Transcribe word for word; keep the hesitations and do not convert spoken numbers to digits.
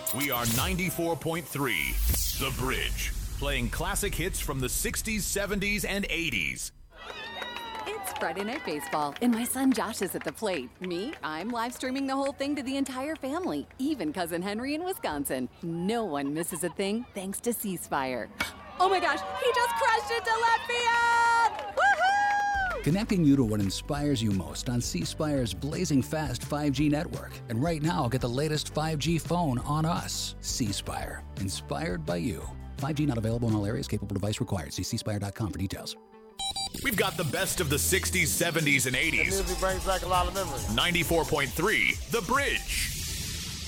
We are ninety-four point three, The Bridge, playing classic hits from the sixties, seventies, and eighties. It's Friday Night Baseball, and my son Josh is at the plate. Me, I'm live streaming the whole thing to the entire family, even Cousin Henry in Wisconsin. No one misses a thing thanks to C Spire. Oh my gosh, he just crashed into left field! Woohoo! Connecting you to what inspires you most on C Spire's blazing fast five G network. And right now, get the latest five G phone on us. C Spire, inspired by you. five G not available in all areas. Capable device required. See c spire dot com for details. We've got the best of the sixties, seventies, and eighties. The music brings back a lot of memories. ninety-four point three, The Bridge.